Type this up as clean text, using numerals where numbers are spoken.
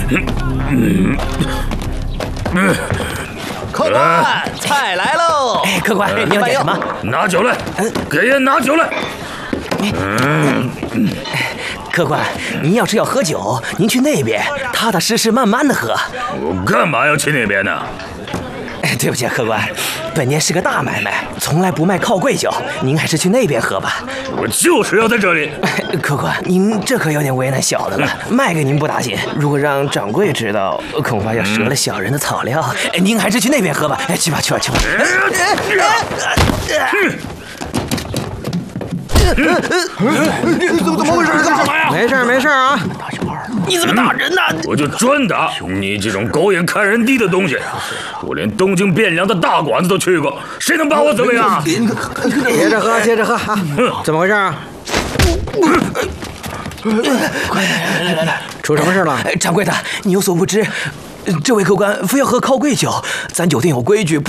客官，菜来喽！ 哎，客官，你要点什么？ 拿酒来，给人拿酒来。 客官，您要是要喝酒，您去那边，踏踏实实慢慢的喝。 我干嘛要去那边呢？ 哎，对不起，客官，本年是个大买卖，从来不卖靠柜酒，您还是去那边喝吧。 我就是要在这里。 客官，您这可有点为难小的了，卖给您不打紧，如果让掌柜知道，恐怕要折了小人的草料。哎，您还是去那边喝吧。哎，去吧，去吧，去吧。 怎么回事？干什么呀？ 没事没事啊！ 你怎么打人呢？ 我就专打你这种狗眼看人低的东西！我连东京汴梁的大馆子都去过，谁能把我怎么样？ 接着喝，接着喝啊！怎么回事啊？来，出什么事了？ 掌柜的，你有所不知，这位客官非要喝靠柜酒，咱酒店有规矩。